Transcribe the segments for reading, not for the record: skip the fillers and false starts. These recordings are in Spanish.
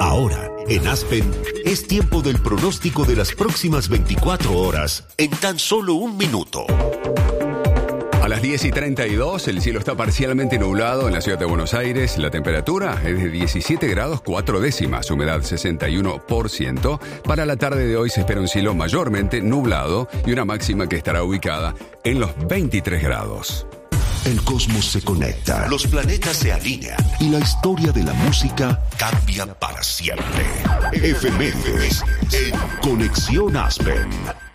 Ahora, en Aspen, es tiempo del pronóstico de las próximas 24 horas en tan solo un minuto. A las 10:32, el cielo está parcialmente nublado en la ciudad de Buenos Aires. La temperatura es de 17 grados 4 décimas, humedad 61%. Para la tarde de hoy se espera un cielo mayormente nublado y una máxima que estará ubicada en los 23 grados. El cosmos se conecta, los planetas se alinean y la historia de la música cambia para siempre. Efemérides en Conexión Aspen.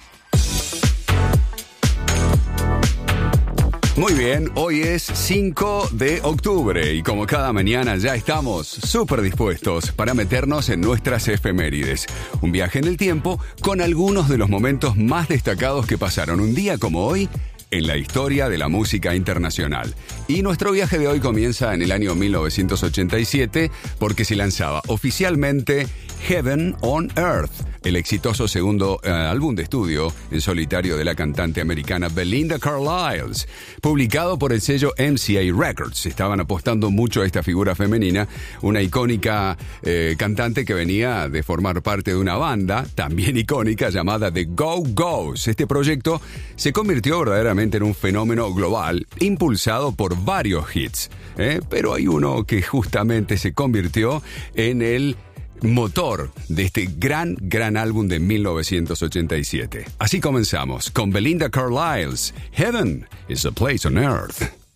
Muy bien, hoy es 5 de octubre y como cada mañana ya estamos súper dispuestos para meternos en nuestras efemérides. Un viaje en el tiempo con algunos de los momentos más destacados que pasaron un día como hoy en la historia de la música internacional. Y nuestro viaje de hoy comienza en el año 1987 porque se lanzaba oficialmente Heaven on Earth, el exitoso segundo álbum de estudio en solitario de la cantante americana Belinda Carlisle, publicado por el sello MCA Records. Estaban apostando mucho a esta figura femenina, una icónica cantante que venía de formar parte de una banda también icónica llamada The Go-Go's. Este proyecto se convirtió verdaderamente en un fenómeno global, impulsado por varios hits. Pero hay uno que justamente se convirtió en el motor de este gran álbum de 1987. Así comenzamos con Belinda Carlisle's Heaven is a Place on Earth.